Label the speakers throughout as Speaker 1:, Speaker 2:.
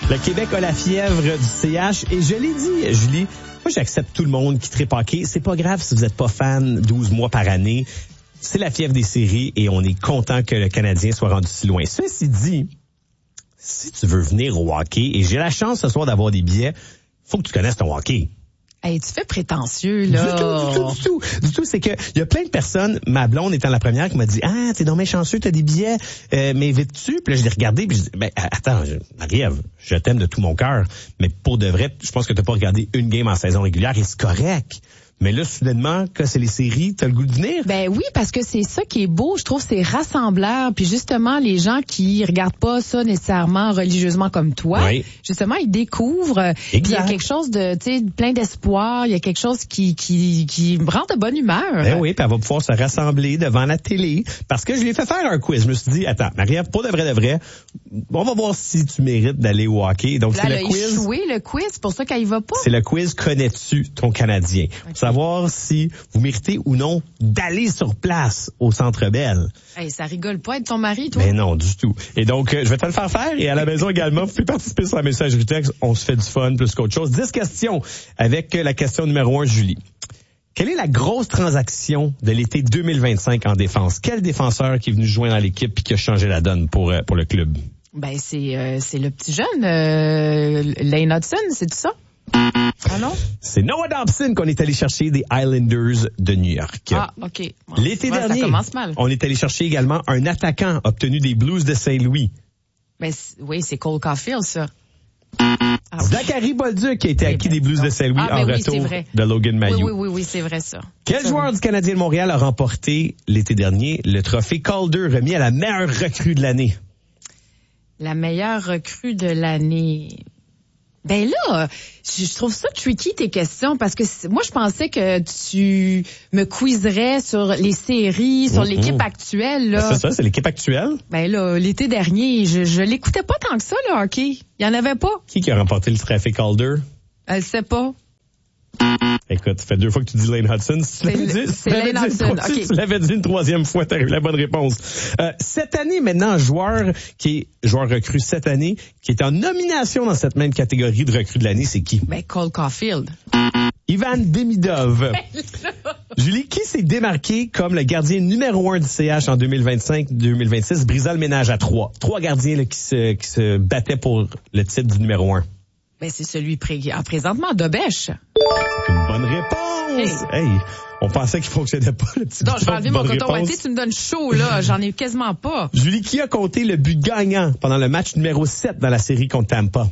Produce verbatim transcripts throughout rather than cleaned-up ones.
Speaker 1: Le Québec a la fièvre du C H et je l'ai dit, Julie, moi j'accepte tout le monde qui tripe hockey. C'est pas grave si vous n'êtes pas fan douze mois par année. C'est la fièvre des séries et on est content que le Canadien soit rendu si loin. Ceci dit, si tu veux venir au hockey, et j'ai la chance ce soir d'avoir des billets, faut que tu connaisses ton hockey.
Speaker 2: Hey, tu fais prétentieux, là.
Speaker 1: Du tout, du tout, du tout. Du tout, c'est que il y a plein de personnes, ma blonde étant la première, qui m'a dit « Ah, t'es donc bien chanceux, t'as des billets, euh, mais vite-tu? » Puis là, je l'ai regardé, puis je dis « Ben, attends, Marie-Ève, je t'aime de tout mon cœur, mais pour de vrai, je pense que t'as pas regardé une game en saison régulière et c'est correct. » Mais là, soudainement, que c'est les séries, t'as le goût de venir?
Speaker 2: Ben oui, parce que c'est ça qui est beau. Je trouve c'est rassembleur. Puis justement, les gens qui regardent pas ça nécessairement religieusement comme toi, oui. justement, ils découvrent. Puis il y a quelque chose de, tu sais, plein d'espoir. Il y a quelque chose qui qui qui me rend de bonne humeur.
Speaker 1: Ben oui, puis elle va pouvoir se rassembler devant la télé. Parce que je lui ai fait faire un quiz. Je me suis dit, attends, Marie-Ève, pour de vrai de vrai, on va voir si tu mérites d'aller au hockey. Donc
Speaker 2: là,
Speaker 1: c'est le quiz.
Speaker 2: Échoué, le quiz, c'est pour ça qu'elle y va pas.
Speaker 1: C'est le quiz Connais-tu ton Canadien? Okay. Savoir si vous méritez ou non d'aller sur place au Centre Bell.
Speaker 2: Hey, ça rigole pas être ton mari, toi?
Speaker 1: Mais non, du tout. Et donc, euh, je vais te le faire faire. Et à la maison également, vous pouvez participer sur la messagerie texte. On se fait du fun plus qu'autre chose. dix questions avec la question numéro un, Julie. Quelle est la grosse transaction de l'été deux mille vingt-cinq en défense? Quel défenseur qui est venu joindre dans l'équipe et qui a changé la donne pour, euh, pour le club?
Speaker 2: Ben, c'est, euh, c'est le petit jeune, euh, Lane Hudson, c'est tout ça? Ah non?
Speaker 1: C'est Noah Dobson qu'on est allé chercher des Islanders de New York.
Speaker 2: Ah, OK. Bon,
Speaker 1: l'été
Speaker 2: ouais,
Speaker 1: dernier,
Speaker 2: ça commence mal.
Speaker 1: On est allé chercher également un attaquant obtenu des Blues de Saint-Louis.
Speaker 2: Ben, oui, c'est Cole Caulfield, ça.
Speaker 1: Ah, Zachary Bolduc qui a été acquis des Blues de Saint-Louis
Speaker 2: ah,
Speaker 1: en
Speaker 2: oui,
Speaker 1: retour de Logan Mailloux.
Speaker 2: Oui, oui, oui, oui, c'est vrai ça.
Speaker 1: Quel
Speaker 2: ça,
Speaker 1: joueur
Speaker 2: oui.
Speaker 1: du Canadien de Montréal a remporté l'été dernier le trophée Calder remis à la meilleure recrue de l'année?
Speaker 2: La meilleure recrue de l'année... Ben là, je trouve ça tricky tes questions parce que moi je pensais que tu me quizerais sur les séries, sur mm-hmm. l'équipe actuelle là.
Speaker 1: Ben c'est ça, c'est l'équipe actuelle.
Speaker 2: Ben là, l'été dernier, je, je l'écoutais pas tant que ça le hockey. Il y en avait pas.
Speaker 1: Qui qui a remporté le trophée Calder?
Speaker 2: Elle sait pas.
Speaker 1: Écoute, ça fait deux fois que tu dis Lane Hudson. Si tu l'avais dit,
Speaker 2: c'est Lane Hudson.
Speaker 1: Okay. Si tu l'avais dit une troisième fois, t'as eu la bonne réponse. Euh, cette année, maintenant, un joueur qui est joueur recru cette année, qui est en nomination dans cette même catégorie de recrue de l'année, c'est qui?
Speaker 2: Ben, Cole Caulfield.
Speaker 1: Ivan Demidov. Julie, qui s'est démarqué comme le gardien numéro un du C H en deux mille vingt-cinq deux mille vingt-six, brisa le ménage à trois. Trois gardiens là, qui, se, qui se battaient pour le titre du numéro un.
Speaker 2: Ben, c'est celui pré- en présentement, Dobèche.
Speaker 1: C'est une bonne réponse! Hey, hey on pensait qu'il fonctionnait pas, le petit
Speaker 2: Non, je vais enlever mon coton ouaté, tu me donnes chaud, là. J'en ai quasiment pas.
Speaker 1: Julie, qui a compté le but gagnant pendant le match numéro sept dans la série contre Tampa?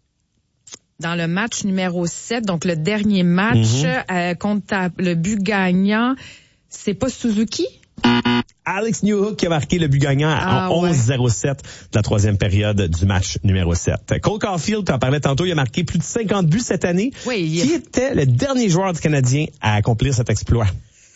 Speaker 2: Dans le match numéro sept, donc le dernier match, mm-hmm. euh, contre ta, le but gagnant, c'est pas Suzuki?
Speaker 1: Alex Newhook qui a marqué le but gagnant ah, en onze zéro sept de la troisième période du match numéro sept. Cole Caulfield, tu en parlais tantôt, il a marqué plus de cinquante buts cette année.
Speaker 2: Oui.
Speaker 1: Qui était le dernier joueur du Canadien à accomplir cet exploit?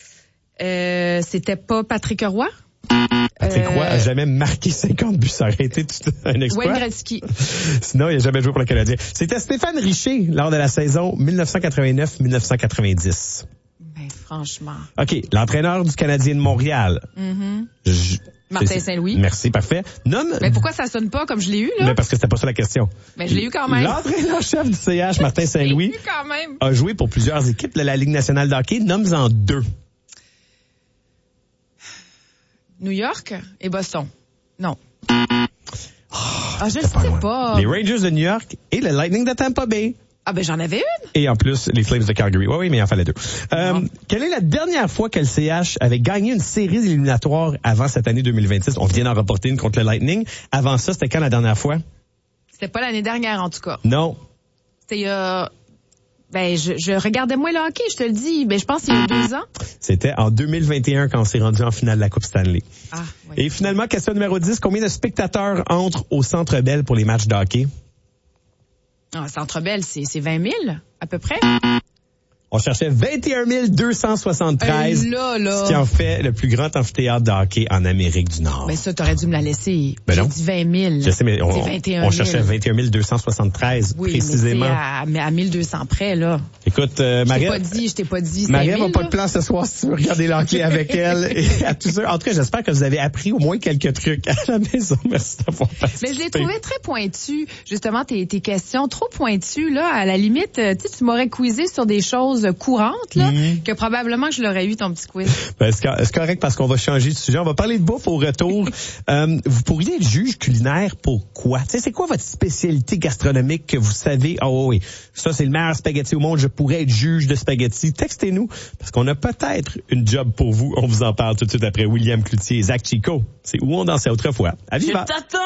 Speaker 2: Euh, c'était pas Patrick Roy?
Speaker 1: Patrick Roy euh... a jamais marqué cinquante buts. Ça aurait été tout un exploit.
Speaker 2: Wayne Gretzky.
Speaker 1: Sinon, il n'a jamais joué pour le Canadien. C'était Stéphane Richer lors de la saison dix-neuf cent quatre-vingt-neuf dix-neuf cent quatre-vingt-dix.
Speaker 2: Ben, franchement.
Speaker 1: OK. L'entraîneur du Canadien de Montréal.
Speaker 2: Mm-hmm.
Speaker 1: Je...
Speaker 2: Martin Saint-Louis.
Speaker 1: Merci, parfait. Nomme...
Speaker 2: Mais pourquoi ça sonne pas comme je l'ai eu, là?
Speaker 1: Mais parce que c'était pas ça la question.
Speaker 2: Mais je l'ai eu quand même.
Speaker 1: L'entraîneur-chef du C H, Martin Saint-Louis,
Speaker 2: eu quand même.
Speaker 1: a joué pour plusieurs équipes de la Ligue nationale de hockey. Nomme-en deux.
Speaker 2: New York et Boston. Non.
Speaker 1: Oh,
Speaker 2: ah, je ne sais pas. pas.
Speaker 1: Les Rangers de New York et le Lightning de Tampa Bay.
Speaker 2: Ah ben j'en avais une.
Speaker 1: Et en plus, les Flames de Calgary. Oui, oui, mais il en fallait deux. Euh, quelle est la dernière fois que le C H avait gagné une série éliminatoire avant cette année deux mille vingt-six? On vient d'en reporter une contre le Lightning. Avant ça, c'était quand la dernière fois?
Speaker 2: C'était pas l'année dernière, en tout cas.
Speaker 1: Non.
Speaker 2: C'était il y a... Ben, je, je regardais moins le hockey, je te le dis. Ben, je pense qu'il y a deux ans.
Speaker 1: C'était en deux mille vingt et un quand on s'est rendu en finale de la Coupe Stanley.
Speaker 2: Ah, oui.
Speaker 1: Et finalement, question numéro dix, combien de spectateurs entrent au Centre Bell pour les matchs de hockey?
Speaker 2: Ah, Centre Bell, c'est, c'est vingt mille, à peu près.
Speaker 1: On cherchait vingt et un mille deux cent soixante-treize,
Speaker 2: euh, là, là.
Speaker 1: ce qui en fait le plus grand amphithéâtre de hockey en Amérique du Nord.
Speaker 2: Ben ça, t'aurais dû me la laisser.
Speaker 1: Ben
Speaker 2: J'ai
Speaker 1: non.
Speaker 2: dit vingt mille.
Speaker 1: Je sais, mais on,
Speaker 2: vingt et un mille.
Speaker 1: on cherchait vingt et un mille deux cent soixante-treize,
Speaker 2: oui,
Speaker 1: précisément.
Speaker 2: Mais c'est à, à mille deux cents près, là.
Speaker 1: Écoute, euh, Marie...
Speaker 2: Je t'ai pas dit, je t'ai pas dit.
Speaker 1: Marie n'a pas de plan ce soir si tu veux regarder l'enquête avec elle. Et à tous ceux. En tout cas, j'espère que vous avez appris au moins quelques trucs à la maison. Merci d'avoir participé.
Speaker 2: Mais je l'ai trouvé très pointu, justement, tes, tes questions trop pointues, là. À la limite, tu tu m'aurais quizé sur des choses courantes, là, mm-hmm. que probablement que je l'aurais eu ton petit quiz.
Speaker 1: Ben, c'est correct parce qu'on va changer de sujet. On va parler de bouffe au retour. euh, vous pourriez être juge culinaire pourquoi? Tu sais, c'est quoi votre spécialité gastronomique que vous savez? Oh oui, ça c'est le meilleur spaghetti au monde. Je pourrais être juge de spaghetti. Textez-nous parce qu'on a peut-être une job pour vous. On vous en parle tout de suite après William Cloutier et Zach Chico. C'est où on dansait autrefois. À Viva!